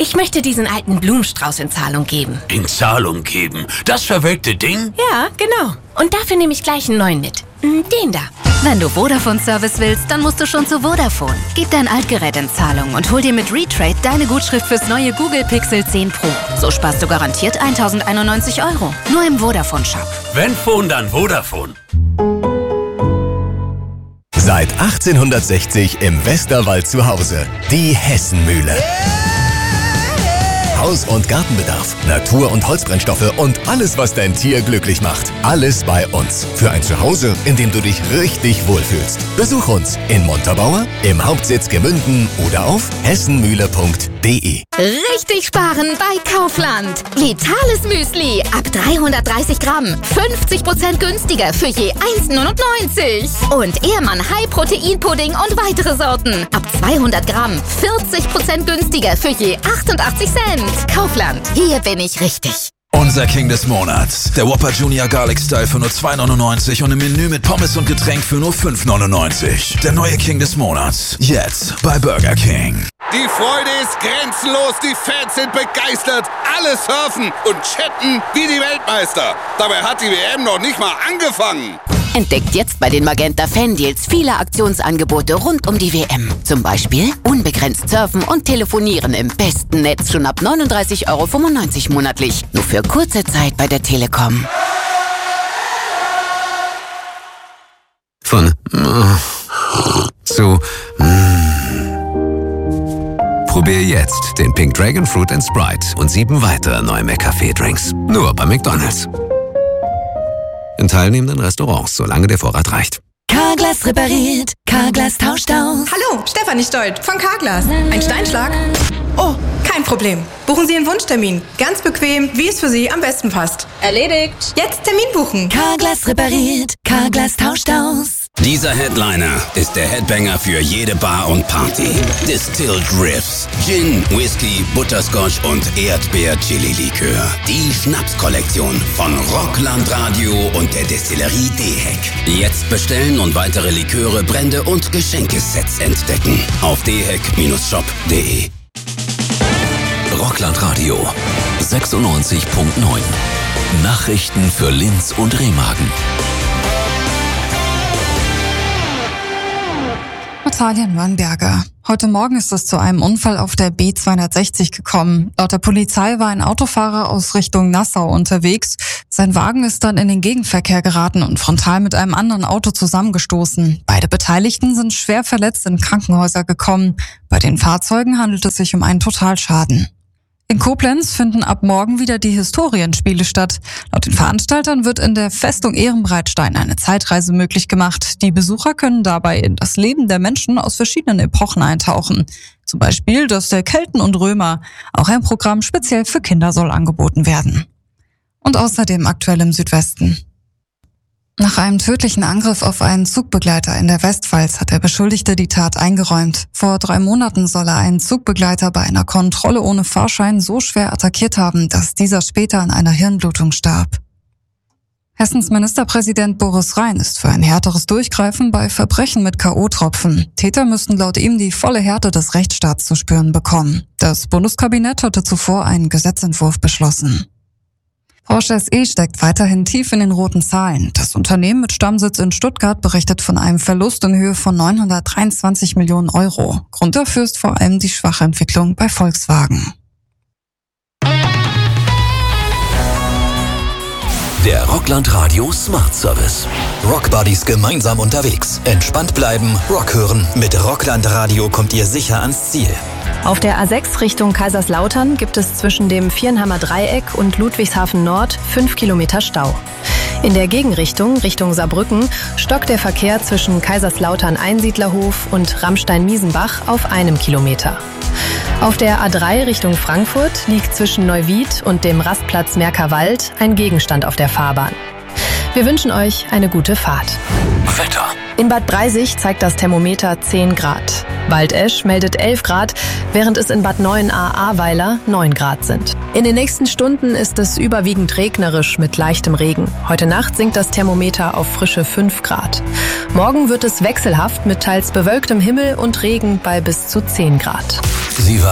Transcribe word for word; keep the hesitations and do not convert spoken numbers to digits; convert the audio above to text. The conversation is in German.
Ich möchte diesen alten Blumenstrauß in Zahlung geben. In Zahlung geben? Das verwelkte Ding? Ja, genau. Und dafür nehme ich gleich einen neuen mit. Den da. Wenn du Vodafone-Service willst, dann musst du schon zu Vodafone. Gib dein Altgerät in Zahlung und hol dir mit Retrade deine Gutschrift fürs neue Google Pixel zehn Pro. So sparst du garantiert tausendeinundneunzig Euro. Nur im Vodafone-Shop. Wenn Phone, dann Vodafone. Seit achtzehnhundertsechzig im Westerwald zu Hause. Die Hessenmühle. Haus- und Gartenbedarf, Natur- und Holzbrennstoffe und alles, was dein Tier glücklich macht. Alles bei uns. Für ein Zuhause, in dem du dich richtig wohlfühlst. Besuch uns in Montabaur, im Hauptsitz Gemünden oder auf hessenmühle punkt de. Richtig sparen bei Kaufland. Vitales Müsli ab dreihundertdreißig Gramm. fünfzig Prozent günstiger für je eins neunundneunzig. Und Ehrmann High Protein Pudding und weitere Sorten. Ab zweihundert Gramm. vierzig Prozent günstiger für je achtundachtzig Cent. Kaufland. Hier bin ich richtig. Unser King des Monats. Der Whopper Junior Garlic Style für nur zwei neunundneunzig und im Menü mit Pommes und Getränk für nur fünf neunundneunzig. Der neue King des Monats. Jetzt bei Burger King. Die Freude ist grenzenlos, die Fans sind begeistert. Alle surfen und chatten wie die Weltmeister. Dabei hat die W M noch nicht mal angefangen. Entdeckt jetzt bei den Magenta Fan Deals viele Aktionsangebote rund um die W M. Zum Beispiel unbegrenzt surfen und telefonieren im besten Netz schon ab neununddreißig Euro fünfundneunzig monatlich. Nur für kurze Zeit bei der Telekom. Von zu Probier jetzt den Pink Dragon Fruit and Sprite und sieben weitere neue McCafé-Drinks. Nur bei McDonald's. In teilnehmenden Restaurants, solange der Vorrat reicht. Carglass repariert, Carglass tauscht aus. Hallo, Stefanie Stolt von Carglass. Ein Steinschlag? Oh, kein Problem. Buchen Sie einen Wunschtermin. Ganz bequem, wie es für Sie am besten passt. Erledigt. Jetzt Termin buchen. Carglass repariert, Carglass tauscht aus. Dieser Headliner ist der Headbanger für jede Bar und Party. Distilled Riffs, Gin, Whisky, Butterscotch und Erdbeer-Chili-Likör. Die Schnapskollektion von Rockland Radio und der Destillerie Dehek. Jetzt bestellen und weitere Liköre, Brände und Geschenkesets entdecken. Auf dehek Shop punkt de. Rockland Radio sechsundneunzig Komma neun. Nachrichten für Linz und Remagen. Natalia Nürnberger. Heute Morgen ist es zu einem Unfall auf der B zweihundertsechzig gekommen. Laut der Polizei war ein Autofahrer aus Richtung Nassau unterwegs. Sein Wagen ist dann in den Gegenverkehr geraten und frontal mit einem anderen Auto zusammengestoßen. Beide Beteiligten sind schwer verletzt in Krankenhäuser gekommen. Bei den Fahrzeugen handelt es sich um einen Totalschaden. In Koblenz finden ab morgen wieder die Historienspiele statt. Laut den Veranstaltern wird in der Festung Ehrenbreitstein eine Zeitreise möglich gemacht. Die Besucher können dabei in das Leben der Menschen aus verschiedenen Epochen eintauchen. Zum Beispiel das der Kelten und Römer. Auch ein Programm speziell für Kinder soll angeboten werden. Und außerdem aktuell im Südwesten. Nach einem tödlichen Angriff auf einen Zugbegleiter in der Westpfalz hat der Beschuldigte die Tat eingeräumt. Vor drei Monaten soll er einen Zugbegleiter bei einer Kontrolle ohne Fahrschein so schwer attackiert haben, dass dieser später an einer Hirnblutung starb. Hessens Ministerpräsident Boris Rhein ist für ein härteres Durchgreifen bei Verbrechen mit K O-Tropfen. Täter müssten laut ihm die volle Härte des Rechtsstaats zu spüren bekommen. Das Bundeskabinett hatte zuvor einen Gesetzentwurf beschlossen. Porsche S E steckt weiterhin tief in den roten Zahlen. Das Unternehmen mit Stammsitz in Stuttgart berichtet von einem Verlust in Höhe von neunhundertdreiundzwanzig Millionen Euro. Grund dafür ist vor allem die schwache Entwicklung bei Volkswagen. Der Rockland Radio Smart Service. Rockbuddies gemeinsam unterwegs. Entspannt bleiben, Rock hören. Mit Rockland Radio kommt ihr sicher ans Ziel. Auf der A sechs Richtung Kaiserslautern gibt es zwischen dem Viernhammer Dreieck und Ludwigshafen Nord fünf Kilometer Stau. In der Gegenrichtung, Richtung Saarbrücken, stockt der Verkehr zwischen Kaiserslautern-Einsiedlerhof und Rammstein-Miesenbach auf einem Kilometer. Auf der A drei Richtung Frankfurt liegt zwischen Neuwied und dem Rastplatz Merkerwald ein Gegenstand auf der Fahrbahn. Wir wünschen euch eine gute Fahrt. Wetter. In Bad Breisig zeigt das Thermometer zehn Grad. Waldesch meldet elf Grad, während es in Bad Neuenahr-Ahrweiler neun Grad sind. In den nächsten Stunden ist es überwiegend regnerisch mit leichtem Regen. Heute Nacht sinkt das Thermometer auf frische fünf Grad. Morgen wird es wechselhaft mit teils bewölktem Himmel und Regen bei bis zu zehn Grad. Sie war